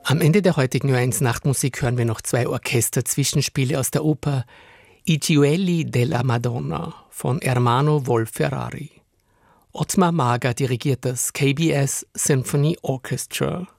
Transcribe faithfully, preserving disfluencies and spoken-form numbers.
Am Ende der heutigen Ö eins Nachtmusik hören wir noch zwei Orchester-Zwischenspiele aus der Oper I Gioielli della Madonna von Ermanno Wolf-Ferrari. Ottmar Mager dirigiert das K B S Symphony Orchestra.